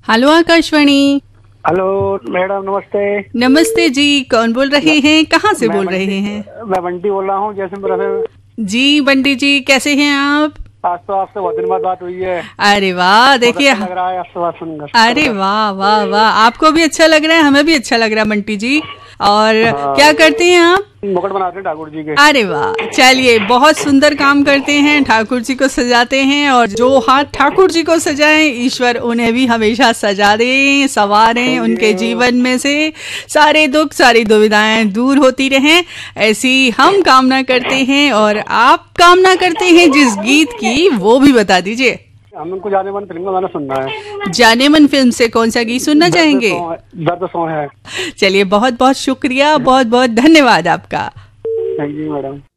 Hello Akashvani. Hello madam, नमस्ते। नमस्ते जी, कौन बोल रहे हैं, कहाँ से बोल रहे हैं? मैं बंटी बोल रहा हूँ जैसलमेर से। जी बंटी जी, कैसे हैं आप? आज तो आपसे बहुत दिन बाद बात हुई है। अरे वाह, बहुत देखिए। अच्छा लग रहा है आपसे बात अरे सुनकर। वाह वाह वाह, आपको भी अच्छा लग रहा है, हमें भी अच्छा लग रहा है बंटी जी। और हाँ, क्या करते हैं आप? मुकुट बनाते हैं ठाकुर जी के। अरे वाह, चलिए, बहुत सुंदर काम करते हैं, ठाकुर जी को सजाते हैं। और जो हाथ ठाकुर जी को सजाएं, ईश्वर उन्हें भी हमेशा सजा दें, संवारें, उनके जीवन में से सारे दुख सारी दुविधाएं दूर होती रहें, ऐसी हम कामना करते हैं। और आप कामना करते हैं जिस गीत की, वो भी बता दीजिए। हम उनको जाने मन फिल्म का गाना सुनना है। जाने मन फिल्म से कौन सा गीत सुनना चाहेंगे? दर्द सॉन्ग है। चलिए, बहुत बहुत शुक्रिया, बहुत बहुत धन्यवाद आपका। Thank you madam.